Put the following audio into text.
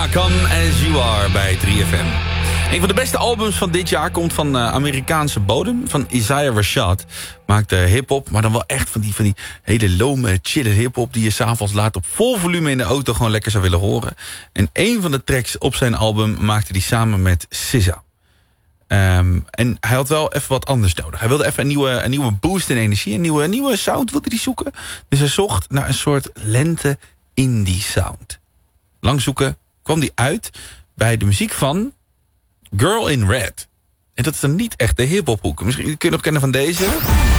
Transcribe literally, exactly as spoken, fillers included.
Come As You Are bij drie F M. Een van de beste albums van dit jaar komt van uh, Amerikaanse bodem. Van Isaiah Rashad. Maakt uh, hiphop, maar dan wel echt van die, van die hele lome, chille hiphop... die je s'avonds laat op vol volume in de auto gewoon lekker zou willen horen. En een van de tracks op zijn album maakte hij samen met S Z A. Um, en hij had wel even wat anders nodig. Hij wilde even een nieuwe, een nieuwe boost in energie. Een nieuwe, een nieuwe sound wilde hij zoeken. Dus hij zocht naar een soort lente indie sound. Lang zoeken kwam hij uit bij de muziek van Girl in Red. En dat is dan niet echt de hiphophoek. Misschien kun je nog kennen van deze.